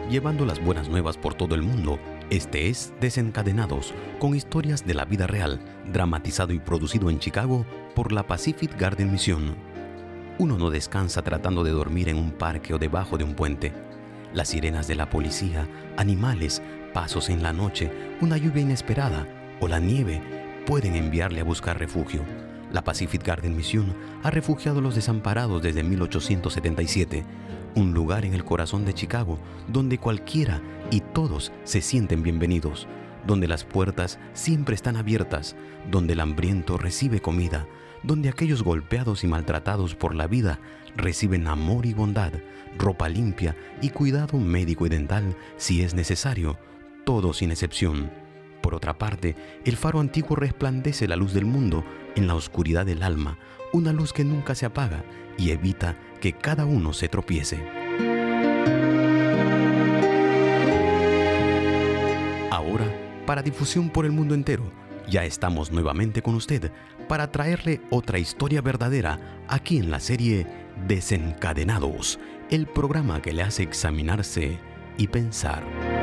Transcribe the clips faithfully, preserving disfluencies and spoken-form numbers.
llevando las buenas nuevas por todo el mundo. Este es Desencadenados, con historias de la vida real, dramatizado y producido en Chicago por la Pacific Garden Mission. Uno no descansa tratando de dormir en un parque o debajo de un puente. Las sirenas de la policía, animales, pasos en la noche, una lluvia inesperada o la nieve pueden enviarle a buscar refugio. La Pacific Garden Mission ha refugiado a los desamparados desde mil ochocientos setenta y siete, un lugar en el corazón de Chicago donde cualquiera y todos se sienten bienvenidos, donde las puertas siempre están abiertas, donde el hambriento recibe comida, donde aquellos golpeados y maltratados por la vida reciben amor y bondad, ropa limpia y cuidado médico y dental si es necesario, todos sin excepción. Por otra parte, el faro antiguo resplandece la luz del mundo en la oscuridad del alma, una luz que nunca se apaga y evita que cada uno se tropiece. Ahora, para difusión por el mundo entero, ya estamos nuevamente con usted para traerle otra historia verdadera aquí en la serie Desencadenados, el programa que le hace examinarse y pensar.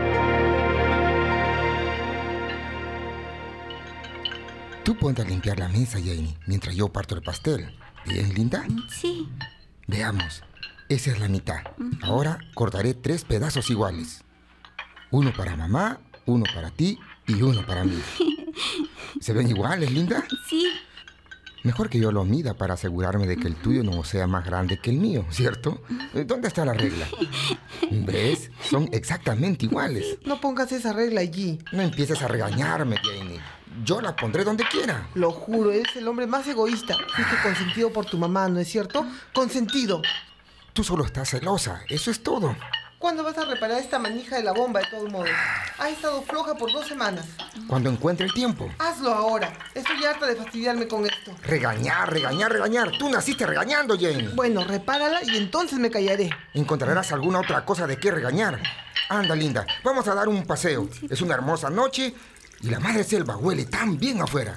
Tú ponte a limpiar la mesa, Janie, mientras yo parto el pastel. ¿Bien, linda? Sí. Veamos. Esa es la mitad. Ahora cortaré tres pedazos iguales. Uno para mamá, uno para ti y uno para mí. ¿Se ven iguales, linda? Sí. Mejor que yo lo mida para asegurarme de que el tuyo no sea más grande que el mío, ¿cierto? ¿Dónde está la regla? ¿Ves? Son exactamente iguales. No pongas esa regla allí. No empieces a regañarme, Janie. Yo la pondré donde quiera. Lo juro, eres el hombre más egoísta. Fuiste consentido por tu mamá, ¿no es cierto? Consentido. Tú solo estás celosa, eso es todo. ¿Cuándo vas a reparar esta manija de la bomba, de todos modos? Ha estado floja por dos semanas. Cuando encuentre el tiempo. Hazlo ahora. Estoy harta de fastidiarme con esto. Regañar, regañar, regañar. Tú naciste regañando, Janie. Bueno, repárala y entonces me callaré. Encontrarás alguna otra cosa de qué regañar. Anda, linda, vamos a dar un paseo. Es una hermosa noche y la madre selva huele tan bien afuera.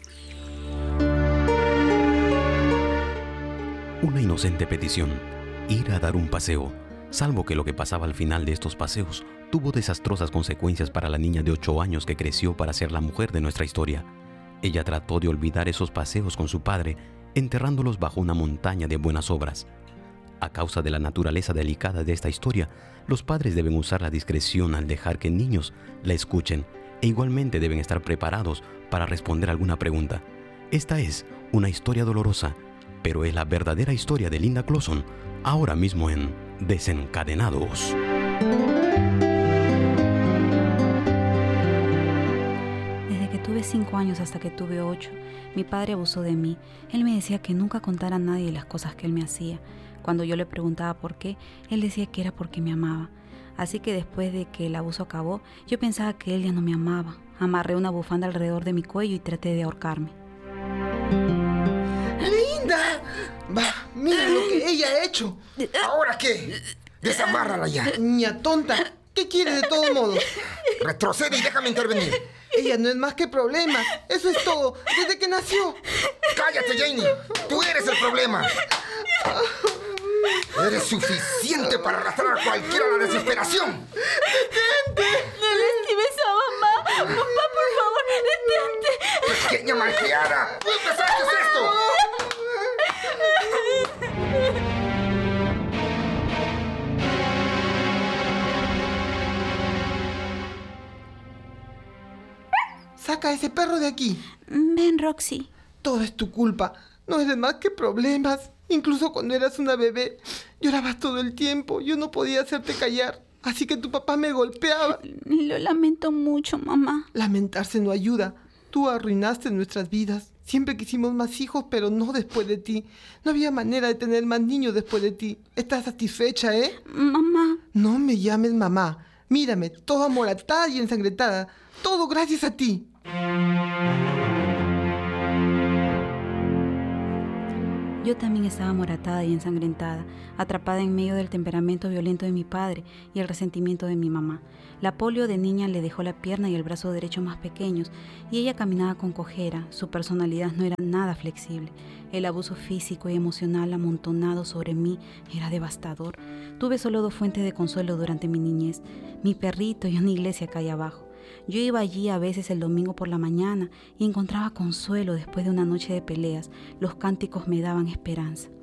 Una inocente petición, ir a dar un paseo, salvo que lo que pasaba al final de estos paseos tuvo desastrosas consecuencias para la niña de ocho años que creció para ser la mujer de nuestra historia. Ella trató de olvidar esos paseos con su padre, enterrándolos bajo una montaña de buenas obras. A causa de la naturaleza delicada de esta historia, los padres deben usar la discreción al dejar que niños la escuchen e igualmente deben estar preparados para responder alguna pregunta. Esta es una historia dolorosa, pero es la verdadera historia de Linda Clauson, ahora mismo en Desencadenados. Desde que tuve cinco años hasta que tuve ocho, mi padre abusó de mí. Él me decía que nunca contara a nadie las cosas que él me hacía. Cuando yo le preguntaba por qué, él decía que era porque me amaba. Así que después de que el abuso acabó, yo pensaba que él ya no me amaba. Amarré una bufanda alrededor de mi cuello y traté de ahorcarme. ¡Linda! Va, mira lo que ella ha hecho. ¿Ahora qué? Desamárrala ya. Niña tonta, ¿qué quiere de todos modos? Retrocede y déjame intervenir. Ella no es más que problema. Eso es todo, desde que nació. ¡Cállate, Janie! ¡Tú eres el problema! Eres suficiente para arrastrar a cualquiera a la desesperación. ¡Detente! ¡No lastimes a mamá! ¡Papá, por favor, detente! ¡Pequeña malcriada! ¿Tú empezaste esto? Saca a ese perro de aquí. Ven, Roxy. Todo es tu culpa. No eres más que problemas. Incluso cuando eras una bebé, llorabas todo el tiempo. Yo no podía hacerte callar. Así que tu papá me golpeaba. Lo lamento mucho, mamá. Lamentarse no ayuda. Tú arruinaste nuestras vidas. Siempre quisimos más hijos, pero no después de ti. No había manera de tener más niños después de ti. ¿Estás satisfecha, eh? Mamá. No me llames mamá. Mírame, toda amoratada y ensangrentada. Todo gracias a ti. Yo también estaba amoratada y ensangrentada, atrapada en medio del temperamento violento de mi padre y el resentimiento de mi mamá. La polio de niña le dejó la pierna y el brazo derecho más pequeños y ella caminaba con cojera. Su personalidad no era nada flexible. El abuso físico y emocional amontonado sobre mí era devastador. Tuve solo dos fuentes de consuelo durante mi niñez, mi perrito y una iglesia calle abajo. Yo iba allí a veces el domingo por la mañana y encontraba consuelo después de una noche de peleas. Los cánticos me daban esperanza.